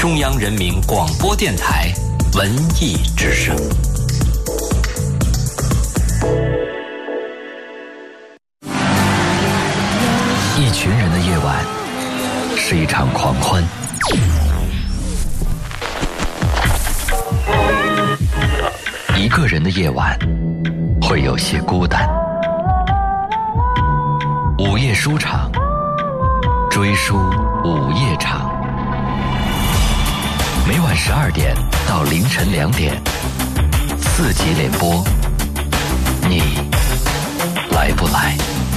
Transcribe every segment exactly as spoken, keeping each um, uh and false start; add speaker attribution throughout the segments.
Speaker 1: 中央人民广播电台文艺之声。一群人的夜晚是一场狂欢，一个人的夜晚会有些孤单。午夜书场，追书午夜场，每晚十二点到凌晨两点，四级联播，你来不来？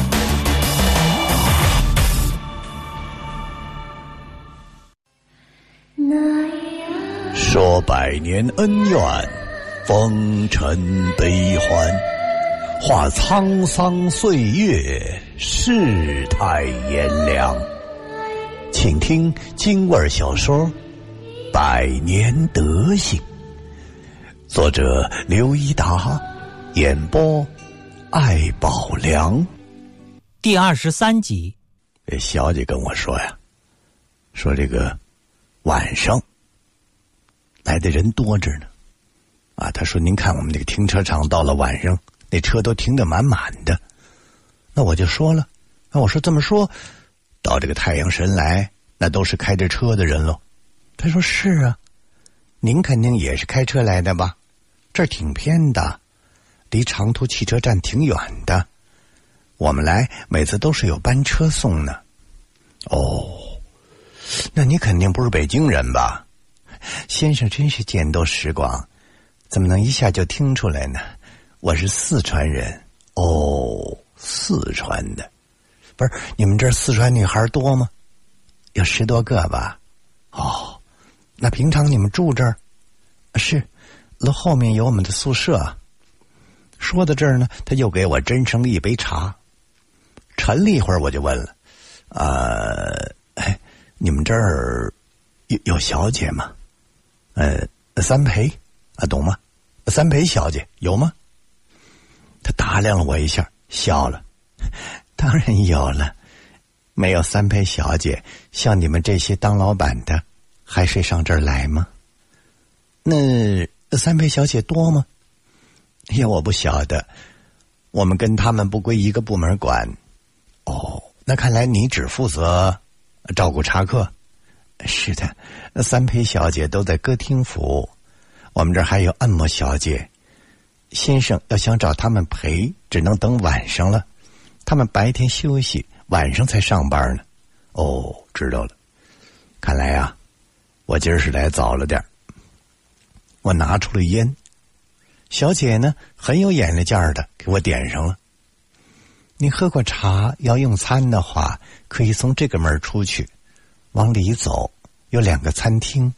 Speaker 2: 说百年恩怨，风尘悲欢，话沧桑岁月，世态炎凉。请听京味小说《百年德行》，作者刘一达，演播艾宝良。
Speaker 3: 第二十三集。
Speaker 2: 这小姐跟我说呀，说这个晚上来的人多着呢。啊，他说您看我们这个停车场到了晚上那车都停得满满的。那我就说了，那我说这么说，到这个太阳神来那都是开着车的人喽。他说是啊，您肯定也是开车来的吧？这儿挺偏的，离长途汽车站挺远的，我们来每次都是有班车送呢。哦，那你肯定不是北京人吧？先生真是见多识广，怎么能一下就听出来呢？我是四川人。哦，四川的。不是，你们这儿四川女孩多吗？有十多个吧。哦，那平常你们住这儿？是，楼后面有我们的宿舍。说到这儿呢，他又给我斟上了一杯茶。沉了一会儿，我就问了，呃，哎，你们这儿有有小姐吗？呃，三陪啊，懂吗？三陪小姐有吗？他打量了我一下，笑了。当然有了，没有三陪小姐，像你们这些当老板的，还谁上这儿来吗？那三陪小姐多吗？哎呀，我不晓得，我们跟他们不归一个部门管。哦，那看来你只负责照顾茶客。是的，三陪小姐都在歌厅服务，我们这儿还有按摩小姐。先生要想找他们陪，只能等晚上了，他们白天休息，晚上才上班呢。哦，知道了。看来啊，我今儿是来早了点。我拿出了烟，小姐呢很有眼力劲儿的给我点上了。你喝过茶要用餐的话，可以从这个门出去，往里走有两个餐厅。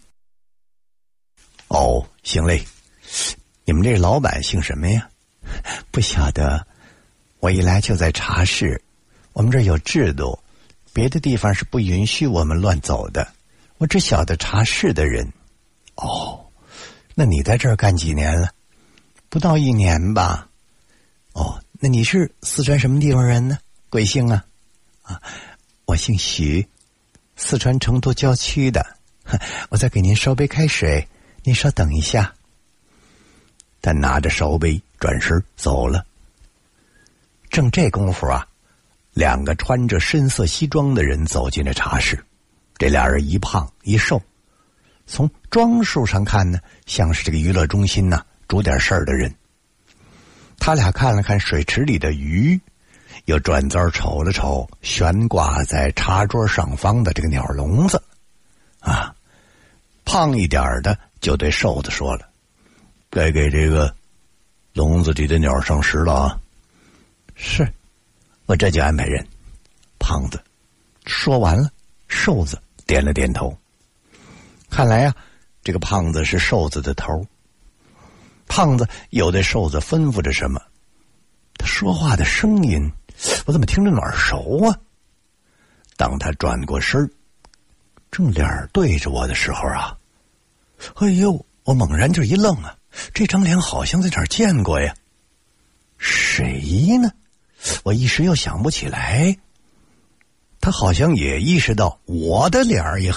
Speaker 2: 哦，行嘞。你们这老板姓什么呀？不晓得，我一来就在茶室，我们这儿有制度，别的地方是不允许我们乱走的，我只晓得茶室的人。哦，那你在这儿干几年了？不到一年吧。哦，那你是四川什么地方人呢？贵姓啊？啊，我姓徐，四川成都郊区的。我再给您烧杯开水，您稍等一下。他拿着烧杯转身走了。正这功夫啊，两个穿着深色西装的人走进了茶室。这俩人一胖一瘦，从装束上看呢，像是这个娱乐中心呐主点事儿的人。他俩看了看水池里的鱼，又转头瞅了瞅悬挂在茶桌上方的这个鸟笼子。啊，胖一点的就对瘦子说了，该给这个笼子里的鸟上食了啊。是，我这就安排人。胖子说完了，瘦子点了点头。看来啊，这个胖子是瘦子的头。胖子又对瘦子吩咐着什么，他说话的声音我怎么听着哪儿熟啊？当他转过身正脸对着我的时候啊，哎呦，我猛然就一愣啊，这张脸好像在哪儿见过呀。谁呢？我一时又想不起来。他好像也意识到我的脸儿也